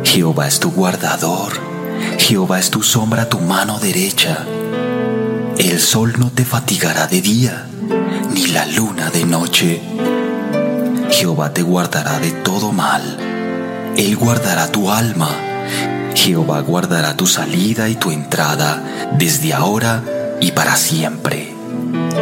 Jehová es tu guardador, Jehová es tu sombra a tu mano derecha. El sol no te fatigará de día, ni la luna de noche. Jehová te guardará de todo mal, Él guardará tu alma. Jehová guardará tu salida y tu entrada, desde ahora y para siempre.